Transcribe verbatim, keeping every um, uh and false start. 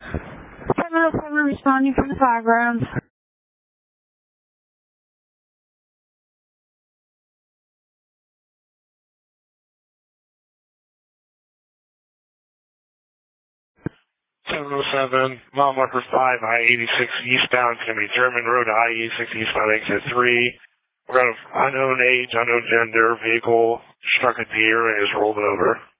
seven oh seven responding from the fire ground. seven oh seven, mile marker five, I eighty-six eastbound. It's going to be German Road, I eighty-six eastbound, exit three. We're going to unknown age, unknown gender, vehicle struck a deer and is rolled over.